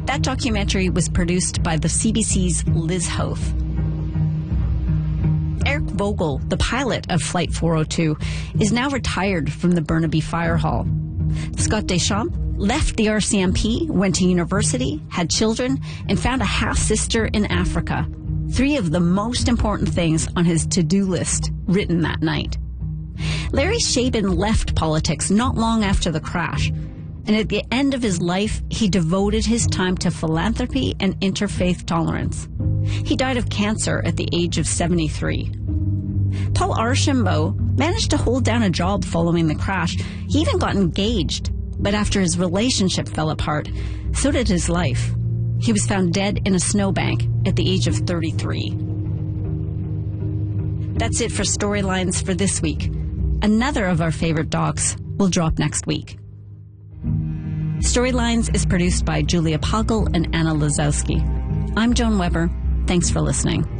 That documentary was produced by the CBC's Liz Hoth. Eric Vogel, the pilot of Flight 402, is now retired from the Burnaby Fire Hall. Scott Deschamps left the RCMP, went to university, had children, and found a half-sister in Africa. 3 of the most important things on his to-do list written that night. Larry Shaben left politics not long after the crash, and at the end of his life, he devoted his time to philanthropy and interfaith tolerance. He died of cancer at the age of 73. Paul Archambault managed to hold down a job following the crash. He even got engaged, but after his relationship fell apart, so did his life. He was found dead in a snowbank at the age of 33. That's it for Storylines for this week. Another of our favorite docs will drop next week. Storylines is produced by Julia Poggle and Anna Lazowski. I'm Joan Weber. Thanks for listening.